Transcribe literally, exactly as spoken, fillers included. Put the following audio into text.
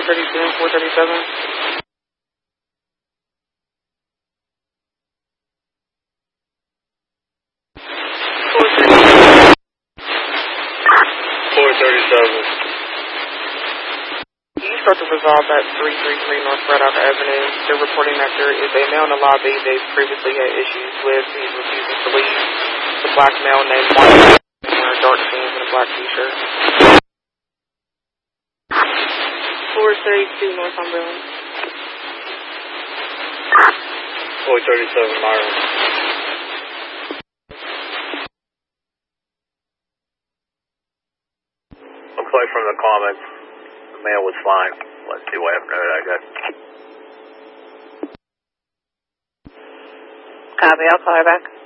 four thirty-two and four thirty-seven. four thirty-seven. You start to resolve at three thirty-three North Red Oak Avenue. They're reporting that there is a male in the lobby they've previously had issues with. He's refusing to leave. The black male named Juan wearing dark jeans and a black t-shirt. four thirty-two North Umberland. four thirty-seven Myron. Looks like from the comments, the male was fine. Let's see what happened to that guy. Copy, I'll call her back.